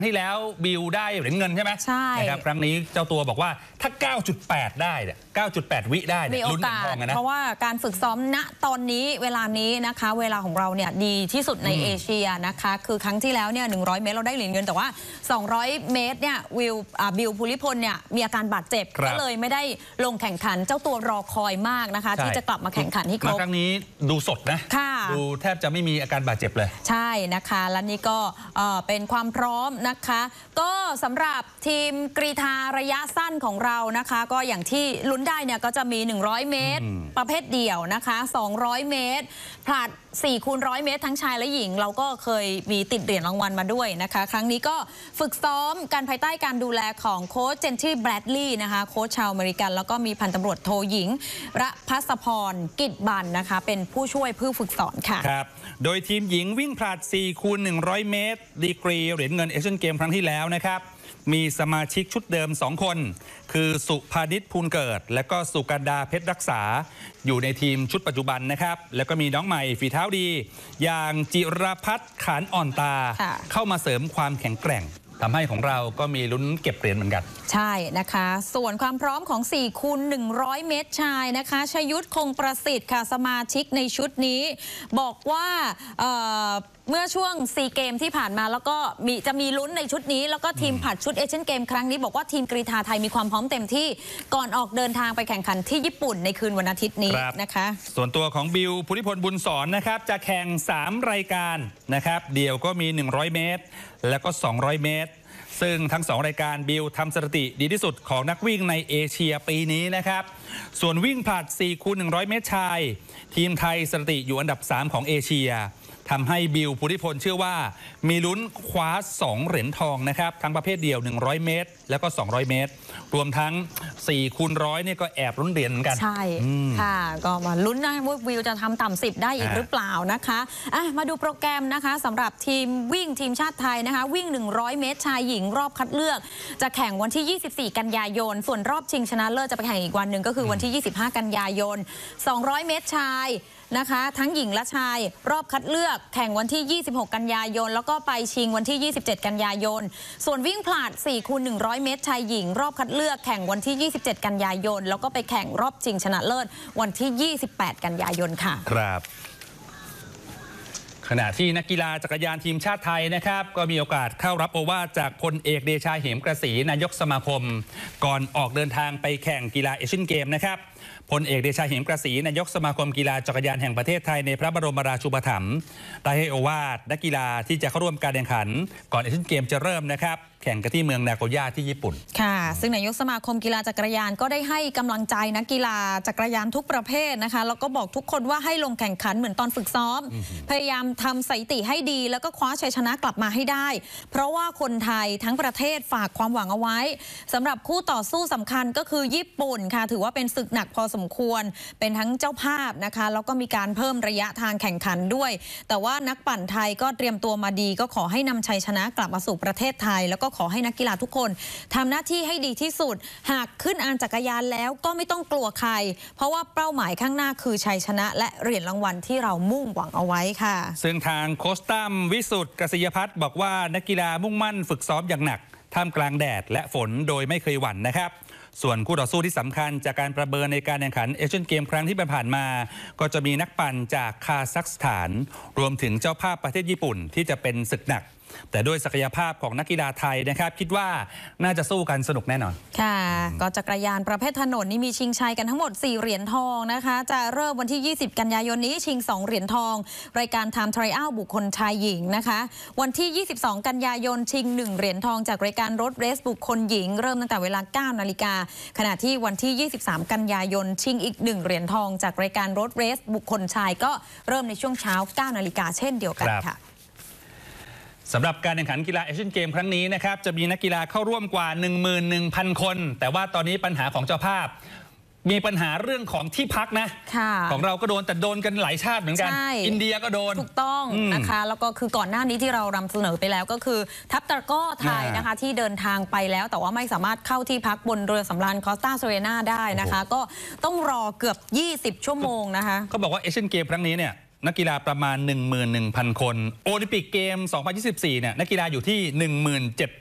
ที่แล้วบิลได้เหรียญเงินใช่ไหมใช่นะครับครั้งนี้เจ้าตัวบอกว่าถ้า 9.8 ได้เนี่ย 9.8 วิได้เนี่ยลุ้นเหรียญทองนะเพราะว่าการฝึกซ้อมณตอนนี้เวลานี้นะคะเวลาของเราเนี่ยดีที่สุดในเอเชียนะคะคือครั้งที่แล้วเนี่ย100 เมตรเราได้เหรียญเงินแต่ว่า200 เมตรเนี่ยบิลภูริพลเนี่ยมีอาการบาดเจ็บก็เลยไม่ได้ลงแข่งขันเจ้าตัวรอคอยมากนะคะที่จะกลับมาแข่งขันให้ครบครั้งนี้ดูสดนะดูแทบจะไม่มีอาการบาดเจ็บเลยใช่นะคะและนี่ก็เป็นความพร้อมนะคะก็สำหรับทีมกรีฑาระยะสั้นของเรานะคะก็อย่างที่ลุ้นได้เนี่ยก็จะมี100 เมตรประเภทเดี่ยวนะคะ200 เมตรผลัด4x100 เมตรทั้งชายและหญิงเราก็เคยมีติดเหรียญรางวัลมาด้วยนะคะครั้งนี้ก็ฝึกซ้อมการภายใต้การดูแลของโค้ชเจนที่แบรดลีย์นะคะโค้ชชาวอเมริกันแล้วก็มีพันตำรวจโทหญิงระภัสพรกิจบันนะคะเป็นผู้ช่วยผู้ฝึกสอนค่ะครับโดยทีมหญิงวิ่งผลัด 4x100 เมตรดีกรีเหรียญเงินเอเชียนเกมครั้งที่แล้วนะครับมีสมาชิกชุดเดิม2 คนคือสุภานิชภูลเกิดและก็สุกันดาเพชรรักษาอยู่ในทีมชุดปัจจุบันนะครับแล้วก็มีน้องใหม่ฝีเท้าดีอย่างจิรพัฒน์ขานอ่อนตาเข้ามาเสริมความแข็งแกร่งทำให้ของเราก็มีลุ้นเก็บเหรียญเหมือนกันใช่นะคะส่วนความพร้อมของ 4x100 เมตรชายนะคะชยุทธคงประสิทธิ์ค่ะสมาชิกในชุดนี้บอกว่าเมื่อช่วง4 เกมที่ผ่านมาแล้วก็จะมีลุ้นในชุดนี้แล้วก็ทีมผัดชุดเอเชียนเกมครั้งนี้บอกว่าทีมกรีฑาไทยมีความพร้อมเต็มที่ก่อนออกเดินทางไปแข่งขันที่ญี่ปุ่นในคืนวันอาทิตย์นี้นะคะส่วนตัวของบิลภูริพลบุญสอนนะครับจะแข่ง3 รายการนะครับเดี่ยวก็มี100 เมตรแล้วก็200 เมตรซึ่งทั้ง2 รายการบิลทำสถิติดีที่สุดของนักวิ่งในเอเชียปีนี้นะครับส่วนวิ่งผลัด 4x100 เมตรชายทีมไทยสถิติอยู่อันดับ3ของเอเชียทำให้บิลภูริพลเชื่อว่ามีลุ้นคว้า2 เหรียญทองนะครับทั้งประเภทเดี่ยว100 เมตรแล้วก็200 เมตรรวมทั้ง 4x100 เนี่ยก็แอบลุ้นเหรียญเหมือนกันใช่ค่ะก็มาลุ้นนะว่าวิวจะทำต่ำ10ได้อีกหรือเปล่านะคะมาดูโปรแกรมนะคะสำหรับทีมวิ่งทีมชาติไทยนะคะวิ่ง100 เมตรชายหญิงรอบคัดเลือกจะแข่งวันที่24 กันยายนส่วนรอบชิงชนะเลิศจะไปแข่งอีกวันหนึ่งก็คือวันที่25 กันยายน200 เมตรชายนะคะทั้งหญิงและชายรอบคัดเลือกแข่งวันที่26 กันยายนแล้วก็ไปชิงวันที่27 กันยายนส่วนวิ่งผลัด 4x100 เมตรชายหญิงรอบคัดเลือกแข่งวันที่27 กันยายนแล้วก็ไปแข่งรอบชิงชนะเลิศวันที่28 กันยายนค่ะครับขณะที่นักกีฬาจักรยานทีมชาติไทยนะครับก็มีโอกาสเข้ารับโอวาทจากพลเอกเดชาเหมกระศรีนายกสมาคมก่อนออกเดินทางไปแข่งกีฬาเอเชียนเกมนะครับพลเอกเดชาเหมกระศรีนายกสมาคมกีฬาจักรยานแห่งประเทศไทยในพระบรมราชูปถัมภ์ได้ให้โอวาทนักกีฬาที่จะเข้าร่วมการแข่งขันก่อนเอเชียนเกมจะเริ่มนะครับแข่งกันที่เมืองนาโกย่าที่ญี่ปุ่นค่ะซึ่งนายกสมาคมกีฬาจักรยานก็ได้ให้กำลังใจนักกีฬาจักรยานทุกประเภทนะคะแล้วก็บอกทุกคนว่าให้ลงแข่งขันเหมือนตอนฝึกซ้อมพยายามทำสถิติให้ดีแล้วก็คว้าชัยชนะกลับมาให้ได้เพราะว่าคนไทยทั้งประเทศฝากความหวังเอาไว้สำหรับคู่ต่อสู้สำคัญก็คือญี่ปุ่นค่ะถือว่าเป็นศึกหนักพอสมควรเป็นทั้งเจ้าภาพนะคะแล้วก็มีการเพิ่มระยะทางแข่งขันด้วยแต่ว่านักปั่นไทยก็เตรียมตัวมาดีก็ขอให้นำชัยชนะกลับมาสู่ประเทศไทยแล้วก็ขอให้นักกีฬาทุกคนทำหน้าที่ให้ดีที่สุดหากขึ้นอานจักรยานแล้วก็ไม่ต้องกลัวใครเพราะว่าเป้าหมายข้างหน้าคือชัยชนะและเหรียญรางวัลที่เรามุ่งหวังเอาไว้ค่ะซึ่งทางโค้ชตั้มวิสุทธิ์กษยพัฒน์บอกว่านักกีฬามุ่งมั่นฝึกซ้อมอย่างหนักท่ามกลางแดดและฝนโดยไม่เคยหวั่นนะครับส่วนคู่ต่อสู้ที่สำคัญจากการประเมินในการแข่งขันเอเชียนเกมครั้งที่ผ่านมาก็จะมีนักปั่นจากคาซัคสถานรวมถึงเจ้าภาพประเทศญี่ปุ่นที่จะเป็นศึกหนักแต่ด้วยศักยภาพของนักกีฬาไทยนะครับคิดว่าน่าจะสู้กันสนุกแน่นอนค่ะก็จักรยานประเภทถนนนี่มีชิงชัยกันทั้งหมด4 เหรียญทองนะคะจะเริ่มวันที่20 กันยายนนี้ชิง2 เหรียญทองรายการ Time Trial บุคคลชายหญิงนะคะวันที่22 กันยายนชิง1 เหรียญทองจากรายการรถเรสบุคคลหญิงเริ่มตั้งแต่เวลา 9 นาฬิกาขณะที่วันที่23 กันยายนชิงอีก1 เหรียญทองจากรายการรถเรสบุคคลชายก็เริ่มในช่วงเช้า 9 นาฬิกาเช่นเดียวกันค่ะสำหรับการแข่งขันกีฬาเอเชียนเกมครั้งนี้นะครับจะมีนักกีฬาเข้าร่วมกว่า 11,000 คนแต่ว่าตอนนี้ปัญหาของเจ้าภาพมีปัญหาเรื่องของที่พักนะของเราก็โดนแต่โดนกันหลายชาติเหมือนกันอินเดียก็โดนถูกต้องนะคะแล้วก็คือก่อนหน้านี้ที่เรานำเสนอไปแล้วก็คือทัพตะกร้อไทยนะคะที่เดินทางไปแล้วแต่ว่าไม่สามารถเข้าที่พักบนเรือสำราญคอสตาเซเรนาได้นะคะก็ต้องรอเกือบ20 ชั่วโมงนะคะเขาบอกว่าเอเชียนเกมครั้งนี้เนี่ยนักกีฬาประมาณ 11,000 คนโอลิมปิกเกม 2024 เนี่ยนักกีฬาอยู่ที่